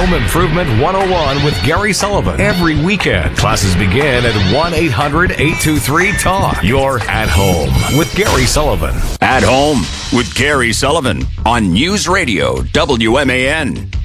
Home Improvement 101 with Gary Sullivan. Every weekend, classes begin at 1-800-823-TALK. You're at home with Gary Sullivan. At Home with Gary Sullivan on News Radio WMAN.